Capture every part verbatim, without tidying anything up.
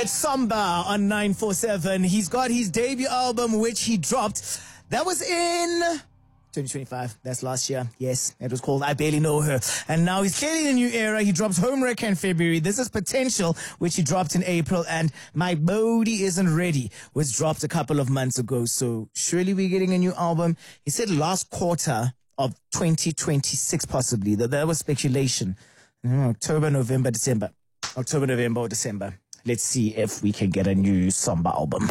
It's Samba on nine four seven. He's got his debut album, which he dropped. That was in twenty twenty-five. That's last year. Yes, it was called I Barely Know Her. And now he's clearly in a new era. He drops Homework in February. This is Potential, which he dropped in April. And My Body Isn't Ready was dropped a couple of months ago. So surely we're getting a new album. He said last quarter of twenty twenty-six, possibly. That, that was speculation. October, November, December. October, November, or December. Let's see if we can get a new Samba album.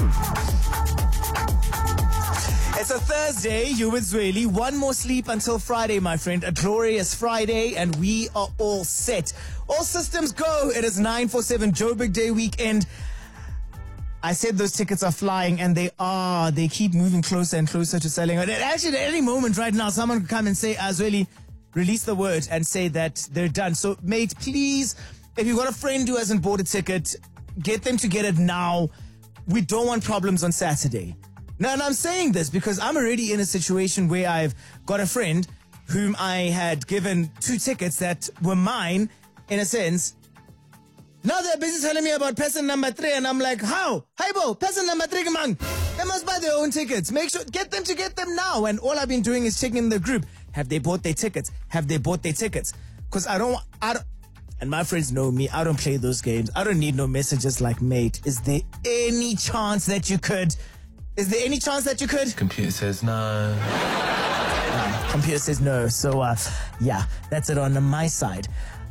It's a Thursday, you with Zweli. One more sleep until Friday, my friend. A glorious Friday, and we are all set. All systems go. It is nine four seven Joburg Day weekend. I said those tickets are flying, and they are. They keep moving closer and closer to selling out. And actually, at any moment right now, someone could come and say, Zweli, release the word and say that they're done. So, mate, please, if you've got a friend who hasn't bought a ticket, get them to get it now. We don't want problems on Saturday. Now, and I'm saying this because I'm already in a situation where I've got a friend whom I had given two tickets that were mine, in a sense. Now they're busy telling me about person number three, and I'm like, how? Hey, bo, person number three, man. They must buy their own tickets. Make sure, get them to get them now. And all I've been doing is checking in the group. Have they bought their tickets? Have they bought their tickets? Because I don't, I don't, and my friends know me, I don't play those games. I don't need no messages like, mate, is there any chance that you could... Is there any chance that you could? Computer says no. Uh, computer says no. So, uh, yeah, that's it on my side.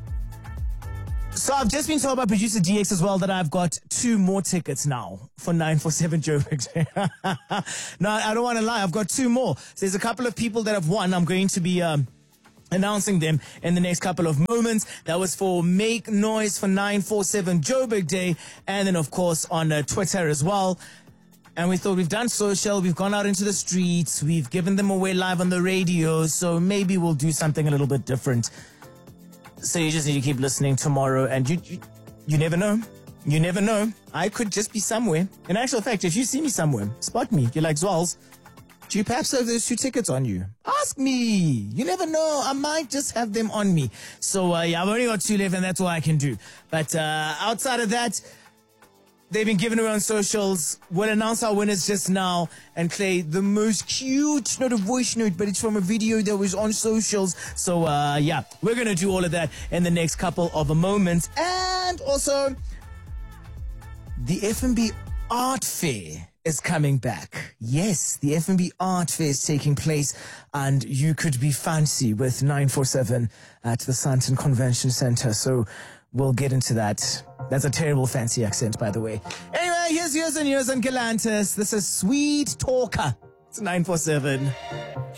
So I've just been told by producer D X as well that I've got two more tickets now for nine four seven Joburg. No, I don't want to lie. I've got two more. So there's a couple of people that have won. I'm going to be... Um, announcing them in the next couple of moments. That was for Make Noise for nine four seven Joburg Day. And then, of course, on uh, Twitter as well. And we thought we've done social, we've gone out into the streets, we've given them away live on the radio, so maybe we'll do something a little bit different. So you just need to keep listening tomorrow, and you you, you never know. You never know. I could just be somewhere. In actual fact, if you see me somewhere, spot me. You're like, Zwals, do you perhaps have those two tickets on you? Ask me. You never know. I might just have them on me. So, uh, yeah, I've only got two left, and that's all I can do. But uh, outside of that... They've been given away on socials. We'll announce our winners just now and play the most cute, not a voice note, but it's from a video that was on socials. So, uh, yeah, we're going to do all of that in the next couple of moments. And also, the F N B Art Fair is coming back. Yes, the F N B Art Fair is taking place, and you could be fancy with nine four seven at the Sandton Convention Center. So we'll get into that. That's a terrible fancy accent, by the way. Anyway, here's yours and yours on Galantis. This is Sweet Talker. It's nine four seven.